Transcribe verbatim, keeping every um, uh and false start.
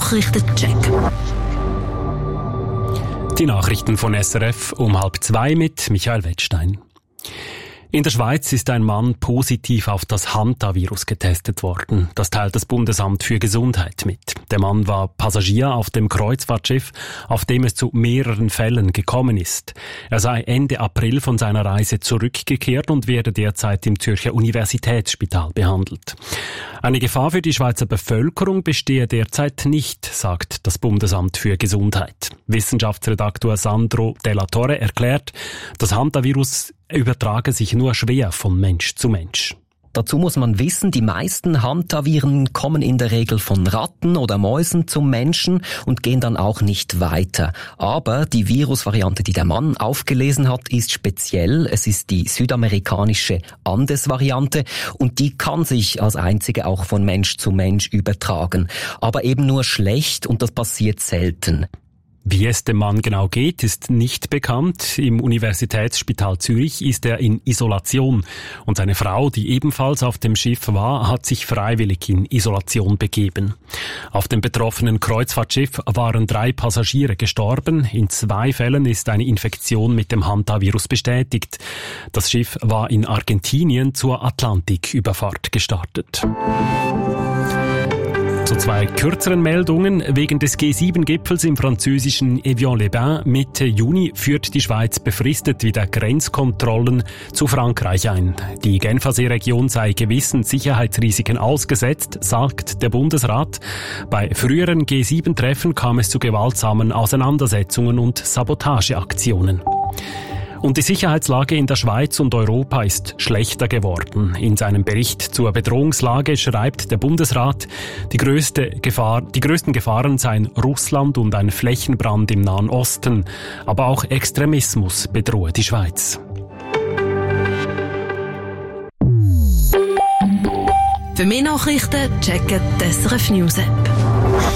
Nachrichtencheck. Die Nachrichten von S R F um halb zwei mit Michael Wettstein. In der Schweiz ist ein Mann positiv auf das Hanta-Virus getestet worden. Das teilt das Bundesamt für Gesundheit mit. Der Mann war Passagier auf dem Kreuzfahrtschiff, auf dem es zu mehreren Fällen gekommen ist. Er sei Ende April von seiner Reise zurückgekehrt und werde derzeit im Zürcher Universitätsspital behandelt. Eine Gefahr für die Schweizer Bevölkerung bestehe derzeit nicht, sagt das Bundesamt für Gesundheit. Wissenschaftsredaktor Sandro Della Torre erklärt, das Hanta-Virus übertrage sich nur schwer von Mensch zu Mensch. Dazu muss man wissen, die meisten Hantaviren kommen in der Regel von Ratten oder Mäusen zum Menschen und gehen dann auch nicht weiter. Aber die Virusvariante, die der Mann aufgelesen hat, ist speziell. Es ist die südamerikanische Andes-Variante und die kann sich als einzige auch von Mensch zu Mensch übertragen. Aber eben nur schlecht und das passiert selten. Wie es dem Mann genau geht, ist nicht bekannt. Im Universitätsspital Zürich ist er in Isolation. Und seine Frau, die ebenfalls auf dem Schiff war, hat sich freiwillig in Isolation begeben. Auf dem betroffenen Kreuzfahrtschiff waren drei Passagiere gestorben. In zwei Fällen ist eine Infektion mit dem Hanta-Virus bestätigt. Das Schiff war in Argentinien zur Atlantiküberfahrt gestartet. Zu zwei kürzeren Meldungen. Wegen des G sieben Gipfels im französischen Evian-les-Bains Mitte Juni führt die Schweiz befristet wieder Grenzkontrollen zu Frankreich ein. Die Genfer Seeregion sei gewissen Sicherheitsrisiken ausgesetzt, sagt der Bundesrat. Bei früheren G sieben Treffen kam es zu gewaltsamen Auseinandersetzungen und Sabotageaktionen. Und die Sicherheitslage in der Schweiz und Europa ist schlechter geworden. In seinem Bericht zur Bedrohungslage schreibt der Bundesrat, die größte Gefahr, die größten Gefahren seien Russland und ein Flächenbrand im Nahen Osten. Aber auch Extremismus bedrohe die Schweiz. Für mehr Nachrichten checken die S R F News App.